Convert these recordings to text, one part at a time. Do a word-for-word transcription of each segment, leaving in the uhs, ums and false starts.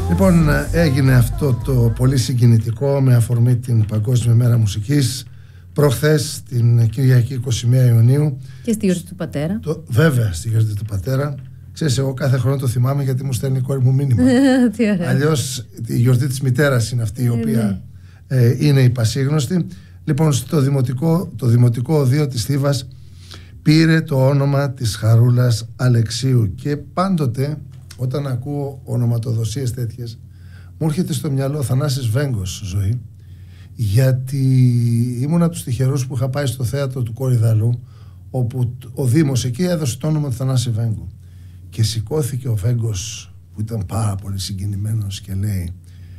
Λοιπόν, έγινε αυτό το πολύ συγκινητικό με αφορμή την Παγκόσμια Μέρα Μουσικής προχθές, την Κυριακή εικοστή πρώτη Ιουνίου. Και στη γιορτή του πατέρα. Το, βέβαια, στη γιορτή του πατέρα. Ξέρεις, εγώ κάθε χρόνο το θυμάμαι γιατί μου στέλνει η κόρη μου μήνυμα. Αλλιώς η γιορτή της μητέρας είναι αυτή η οποία ε, είναι η πασίγνωστη. Λοιπόν, στο δημοτικό, το δημοτικό οδείο της Θήβας πήρε το όνομα της Χαρούλας Αλεξίου. Και πάντοτε όταν ακούω ονοματοδοσίες τέτοιες μου έρχεται στο μυαλό ο Θανάσης Βέγκος, Ζωή, γιατί ήμουν από τους τυχερούς που είχα πάει στο θέατρο του Κορυδαλού, όπου ο Δήμος εκεί έδωσε το όνομα του Θανάση Βέγκου. Και σηκώθηκε ο Βέγκος, που ήταν πάρα πολύ συγκινημένος, και λέει: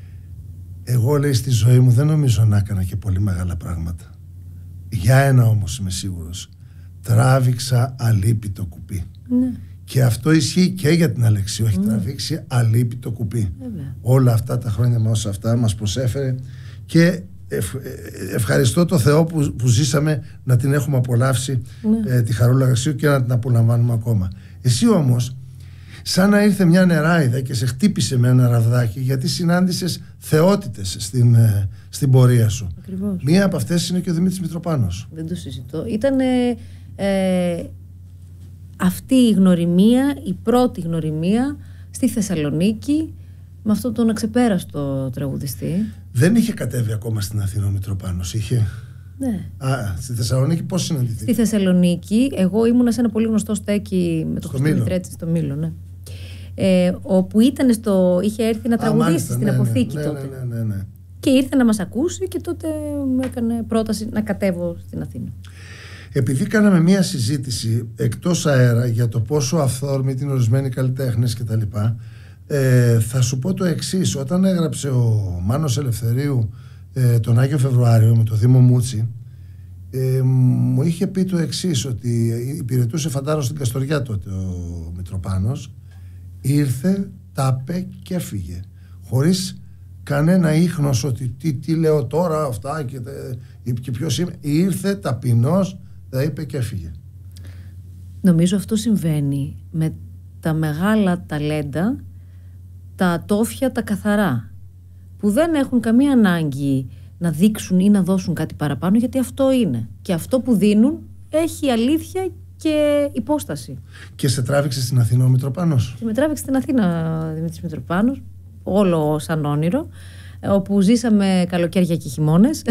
εγώ, λέει, στη ζωή μου δεν νομίζω να έκανα και πολύ μεγάλα πράγματα. Για ένα όμως είμαι σίγουρος, τράβηξα αλίπητο κουπί. Ναι. Και αυτό ισχύει και για την Αλεξίου. Έχει mm. τραβήξει αλίπητο κουπί. Βέβαια. Όλα αυτά τα χρόνια μας αυτά μας προσέφερε. Και ευ, ευχαριστώ το Θεό που, που ζήσαμε να την έχουμε απολαύσει, mm. ε, τη Χαρούλα Αλεξίου, και να την απολαμβάνουμε ακόμα. Εσύ όμως, σαν να ήρθε μια νεράιδα και σε χτύπησε με ένα ραβδάκι, γιατί συνάντησες θεότητες στην, ε, στην πορεία σου. Ακριβώς. Μία από αυτές είναι και ο Δημήτρης Μητροπάνος. Δεν το συζητώ. Ήταν ε, ε, αυτή η γνωριμία, η πρώτη γνωριμία στη Θεσσαλονίκη, με αυτόν τον αξεπέραστο τραγουδιστή. Δεν είχε κατέβει ακόμα στην Αθήνα ο Μητροπάνος, είχε? Ναι. Α, στη Θεσσαλονίκη πώς συναντηθήκατε? Στη Θεσσαλονίκη, εγώ ήμουνα σε ένα πολύ γνωστό στέκι με το Χρήστο Μητρέτσι στο Μήλο, ναι. Ε, όπου ήταν στο, είχε έρθει να τραγουδήσει. Α, μάλιστα, στην ναι, αποθήκη ναι, τότε. Ναι, ναι, ναι, ναι. Και ήρθε να μας ακούσει και τότε μου έκανε πρόταση να κατέβω στην Αθήνα. Επειδή κάναμε μία συζήτηση εκτός αέρα για το πόσο αυθόρμητοι είναι ορισμένοι καλλιτέχνες και τα λοιπά, ε, θα σου πω το εξής. Όταν έγραψε ο Μάνος Ελευθερίου ε, τον Άγιο Φεβρουάριο με το Δήμο Μούτσι, ε, μου είχε πει το εξής, ότι υπηρετούσε φαντάρο στην Καστοριά τότε ο Μητροπάνος, ήρθε, τα πέ και έφυγε, χωρίς κανένα ίχνος ότι τι, τι λέω τώρα αυτά και, και ποιος είμαι. Ήρθε ταπεινός, τα είπε και έφυγε. Νομίζω αυτό συμβαίνει με τα μεγάλα ταλέντα, τα ατόφια, τα καθαρά, που δεν έχουν καμία ανάγκη να δείξουν ή να δώσουν κάτι παραπάνω, γιατί αυτό είναι. Και αυτό που δίνουν έχει αλήθεια και υπόσταση. Και σε τράβηξε στην Αθήνα ο Μητροπάνος? Και με τράβηξε στην Αθήνα ο Δημήτρης Μητροπάνος, όλο σαν όνειρο, όπου ζήσαμε καλοκαίρια και χειμώνες.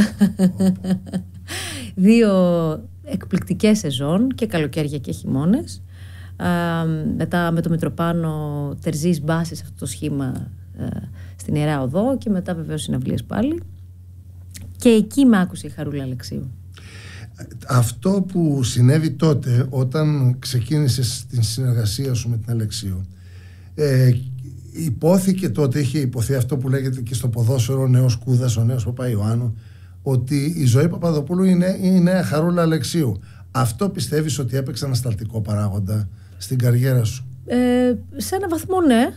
Δύο εκπληκτικές σεζόν, και καλοκαίρια και χειμώνες. Α, μετά με το Μητροπάνο τερζής μπάσης, αυτό το σχήμα α, στην Ιερά Οδό, και μετά βεβαίως συναυλίες πάλι. Και εκεί με άκουσε η Χαρούλα Αλεξίου. Αυτό που συνέβη τότε, όταν ξεκίνησες την συνεργασία σου με την Αλεξίου, ε, υπόθηκε τότε, είχε υποθεί αυτό που λέγεται και στο ποδόσφαιρο ο νέος Κούδας, ο νέος Παπαϊωάννου, ότι η Ζωή Παπαδοπούλου είναι η νέα Χαρούλα Αλεξίου. Αυτό πιστεύεις ότι έπαιξε ανασταλτικό παράγοντα στην καριέρα σου? Ε, σε ένα βαθμό ναι,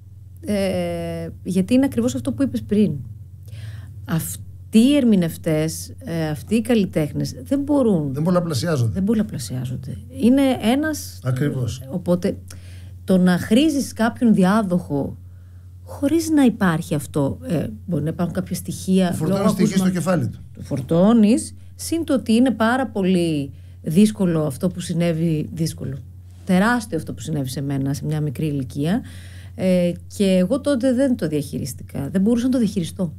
ε, γιατί είναι ακριβώς αυτό που είπες πριν. Αυτοί οι ερμηνευτές, ε, αυτοί οι καλλιτέχνες δεν μπορούν. Δεν πολλαπλασιάζονται. Δεν πολλαπλασιάζονται. Είναι ένας. Ακριβώς. Οπότε το να χρήζεις κάποιον διάδοχο χωρίς να υπάρχει αυτό, ε, μπορεί να υπάρχουν κάποια στοιχεία. Το φορτώνεις στοιχεία στο κεφάλι του. Το φορτώνεις, συν το ότι είναι πάρα πολύ δύσκολο αυτό που συνέβη, δύσκολο. Τεράστιο αυτό που συνέβη σε μένα σε μια μικρή ηλικία. Ε, και εγώ τότε δεν το διαχειριστικά. Δεν μπορούσα να το διαχειριστώ.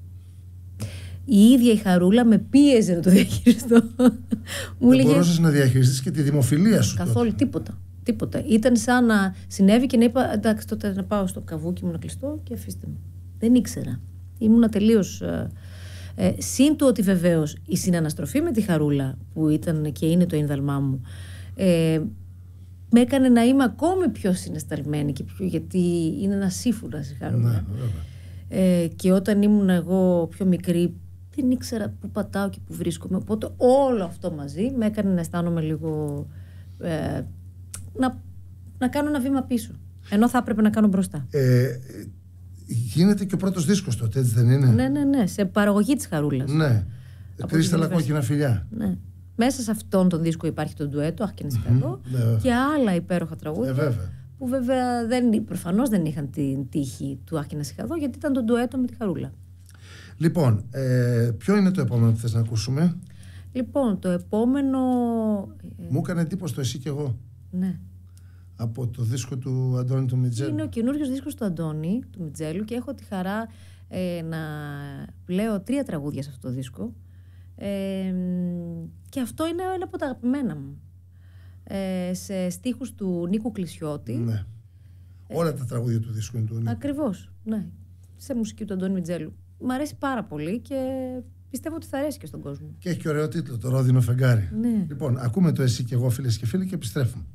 Η ίδια η Χαρούλα με πίεζε να το διαχειριστώ. Δεν λέγε... μπορούσες να διαχειριστείς και τη δημοφιλία σου? Καθόλου, τότε. τίποτα. Τίποτα. Ήταν σαν να συνέβη και να είπα: εντάξει, τότε να πάω στο καβούκι μου να κλειστώ και αφήστε με. Δεν ήξερα. Ήμουνα τελείως. Ε, ε, συν του ότι βεβαίως η συναναστροφή με τη Χαρούλα, που ήταν και είναι το ίνδαλμά μου, ε, με έκανε να είμαι ακόμη πιο συναισθαλμένη, και πιο, γιατί είναι ένα σύμφωνας η Χαρούλα. Ναι, ε, και όταν ήμουν εγώ πιο μικρή, δεν ήξερα πού πατάω και πού βρίσκομαι. Οπότε όλο αυτό μαζί με έκανε να αισθάνομαι λίγο. Ε, να, να κάνω ένα βήμα πίσω. Ενώ θα έπρεπε να κάνω μπροστά. Ε, γίνεται και ο πρώτος δίσκος τότε, έτσι δεν είναι? Ναι, ναι, ναι. Σε παραγωγή της Χαρούλας. Ναι. Κρίσταλα κόκκινα φιλιά. Ναι. Μέσα σε αυτόν τον δίσκο υπάρχει το ντουέτο, Αχ και να σε mm-hmm, και άλλα υπέροχα τραγούδια. Ε, που βέβαια δεν, προφανώς δεν είχαν την τύχη του «Αχ, και να σε είχα δω», γιατί ήταν το ντουέτο με τη Χαρούλα. Λοιπόν, ε, ποιο είναι το επόμενο που θες να ακούσουμε? Λοιπόν, το επόμενο... Μου έκανε εντύπωση το «Εσύ και εγώ». Ναι. Από το δίσκο του Αντώνη του Μιτζέλου. Είναι ο καινούριος δίσκος του Αντώνη του Μιτζέλου και έχω τη χαρά ε, να πλέω τρία τραγούδια σε αυτό το δίσκο. Ε, και αυτό είναι ένα από τα αγαπημένα μου. Ε, σε στίχους του Νίκου Κλεισιώτη. Ναι. Ε, Όλα τα τραγούδια του δίσκου είναι του Νίκου. Ακριβώς, ναι. Σε μουσική του Αντώνη Μιτζέλου. Μ' αρέσει πάρα πολύ και πιστεύω ότι θα αρέσει και στον κόσμο. Και έχει και ωραίο τίτλο, το «Ρόδινο φεγγάρι». Ναι. Λοιπόν, ακούμε το «Εσύ και εγώ», φίλες και φίλοι, και επιστρέφουμε.